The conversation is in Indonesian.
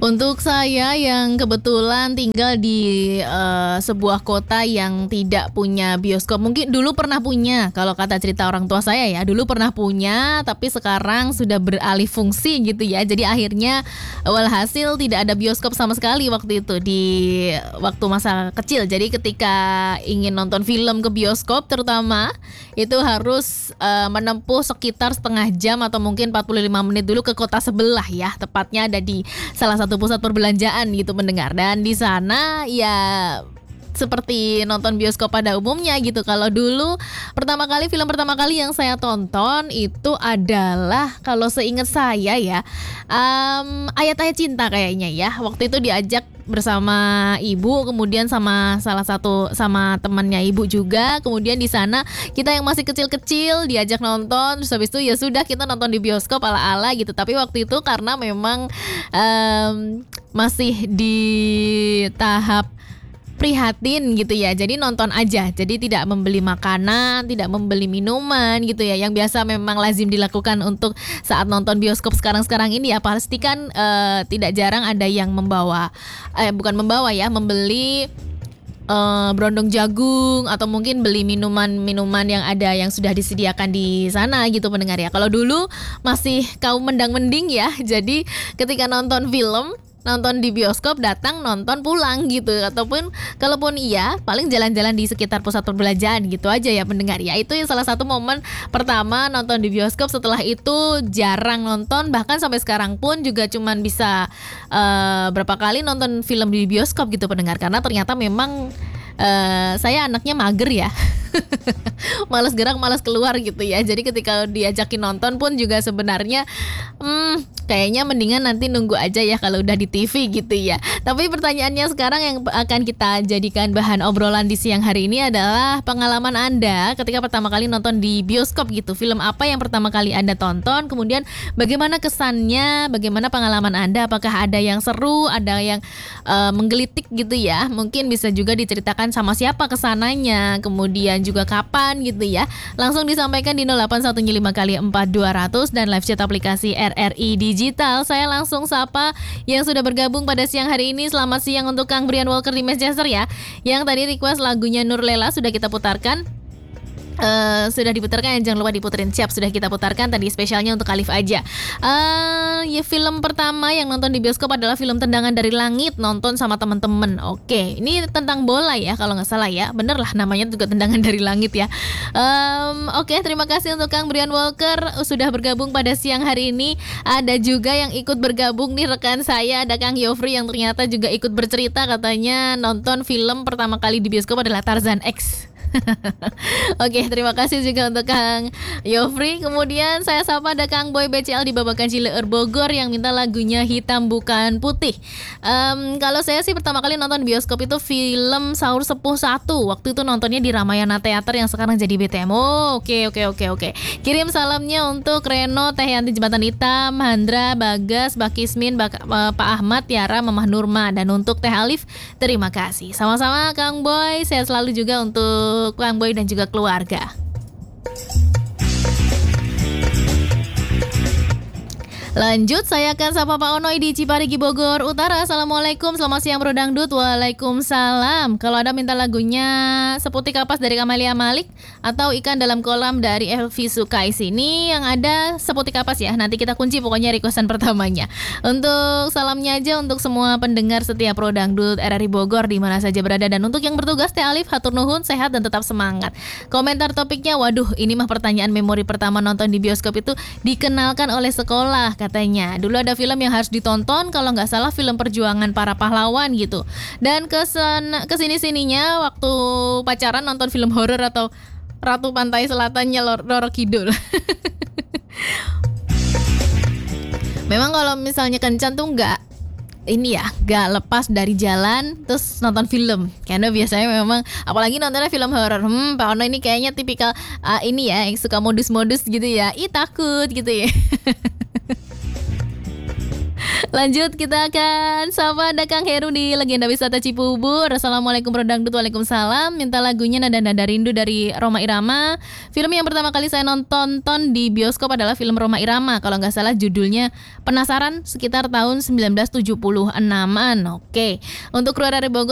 Untuk saya yang kebetulan tinggal di sebuah kota yang tidak punya bioskop, mungkin dulu pernah punya, kalau kata cerita orang tua saya ya, dulu pernah punya, tapi sekarang sudah beralih fungsi gitu ya. Jadi akhirnya walhasil tidak ada bioskop sama sekali waktu itu di waktu masa kecil. Jadi ketika ingin nonton film ke bioskop terutama itu harus menempuh sekitar setengah jam atau mungkin 45 menit dulu ke kota sebelah ya. Tepatnya ada di salah satu pusat perbelanjaan gitu mendengar. Dan di sana ya seperti nonton bioskop pada umumnya gitu. Kalau dulu film pertama kali yang saya tonton itu adalah kalau seingat saya ya Ayat-Ayat Cinta kayaknya ya. Waktu itu diajak bersama ibu, kemudian sama temannya ibu juga. Kemudian di sana kita yang masih kecil-kecil diajak nonton, terus habis itu ya sudah kita nonton di bioskop ala-ala gitu. Tapi waktu itu karena memang masih di tahap prihatin gitu ya, jadi nonton aja, jadi tidak membeli makanan, tidak membeli minuman gitu ya, yang biasa memang lazim dilakukan untuk saat nonton bioskop sekarang ini ya. Pastikan tidak jarang ada yang membeli berondong jagung atau mungkin beli minuman-minuman yang ada yang sudah disediakan di sana gitu pendengar ya. Kalau dulu masih kaum mendang-mending ya, jadi ketika nonton di bioskop datang nonton pulang gitu, ataupun kalaupun iya paling jalan-jalan di sekitar pusat perbelanjaan gitu aja ya pendengar ya. Itu yang salah satu momen pertama nonton di bioskop. Setelah itu jarang nonton, bahkan sampai sekarang pun juga cuman bisa berapa kali nonton film di bioskop gitu pendengar, karena ternyata memang saya anaknya mager ya. Malas gerak, malas keluar gitu ya. Jadi ketika diajakin nonton pun juga sebenarnya kayaknya mendingan nanti nunggu aja ya kalau udah di TV gitu ya. Tapi pertanyaannya sekarang yang akan kita jadikan bahan obrolan di siang hari ini adalah pengalaman Anda ketika pertama kali nonton di bioskop gitu. Film apa yang pertama kali Anda tonton, kemudian bagaimana kesannya, bagaimana pengalaman Anda, apakah ada yang seru, ada yang menggelitik gitu ya. Mungkin bisa juga diceritakan sama siapa kesananya, kemudian juga kapan gitu ya. Langsung disampaikan di 0815 kali 4200 dan live chat aplikasi RRI Digital. Saya langsung sapa yang sudah bergabung pada siang hari ini. Selamat siang untuk Kang Brian Walker di Manchester ya, yang tadi request lagunya Nur Lela sudah kita putarkan. Sudah diputarkan, jangan lupa diputerin. Siap, sudah kita putarkan tadi spesialnya untuk Alif aja. Ya, film pertama yang nonton di bioskop adalah film Tendangan dari Langit, nonton sama teman-teman. Oke, ini tentang bola ya kalau nggak salah ya, bener lah namanya juga Tendangan dari Langit ya. Oke, terima kasih untuk Kang Brian Walker sudah bergabung pada siang hari ini. Ada juga yang ikut bergabung nih rekan saya, ada Kang Yofri yang ternyata juga ikut bercerita, katanya nonton film pertama kali di bioskop adalah Tarzan X. Oke, terima kasih juga untuk Kang Yofri. Kemudian saya sapa ada Kang Boy BCL di Babakan Cileer Bogor yang minta lagunya Hitam Bukan Putih. Kalau saya sih pertama kali nonton bioskop itu film Sahur Sepuh 1. Waktu itu nontonnya di Ramayana Theater yang sekarang jadi BTM. Oke. Kirim salamnya untuk Reno, Teh Yanti Jembatan Hitam, Handra, Bagas, Bakismin, Pak Ahmad, Tiara, Mamah Nurma, dan untuk Teh Alif terima kasih. Sama-sama Kang Boy, sehat selalu juga untuk Kang Boy dan juga keluarga. Lanjut, saya akan sapa Pak Onoy di Ciparigi Bogor Utara. Assalamualaikum, selamat siang Bro Dangdut. Waalaikumsalam. Kalau ada minta lagunya Seputih Kapas dari Kamelia Malik atau Ikan Dalam Kolam dari Elvi Sukais, ini yang ada Seputih Kapas ya. Nanti kita kunci pokoknya requestan pertamanya. Untuk salamnya aja untuk semua pendengar setiap Bro Dangdut RRI Bogor di mana saja berada, dan untuk yang bertugas Teh Alif, hatur nuhun, sehat dan tetap semangat. Komentar topiknya, waduh ini mah pertanyaan memori pertama nonton di bioskop itu dikenalkan oleh sekolah katanya. Dulu ada film yang harus ditonton, kalau nggak salah film Perjuangan Para Pahlawan gitu. Dan kesini-sininya waktu pacaran nonton film horor atau Ratu Pantai Selatannya Roro Kidul. Memang kalau misalnya kencan tuh nggak lepas dari jalan terus nonton film, karena biasanya memang apalagi nontonnya film horor. Pak Ono ini kayaknya tipikal ini ya yang suka modus-modus gitu ya, takut gitu ya. Lanjut kita akan sapa ada Kang Heru di Legenda Wisata Cibubur. Assalamualaikum Bro Dangdut. Waalaikumsalam. Minta lagunya Nada-Nada Rindu dari Roma Irama. Film yang pertama kali saya nonton di bioskop adalah film Roma Irama. Kalau nggak salah judulnya Penasaran, sekitar tahun 1976an. Oke. Untuk keluar dari Bogor